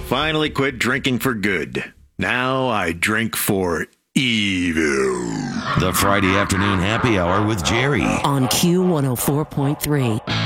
finally quit drinking for good. Now I drink for evil. The Friday afternoon happy hour with Jerry on Q104.3.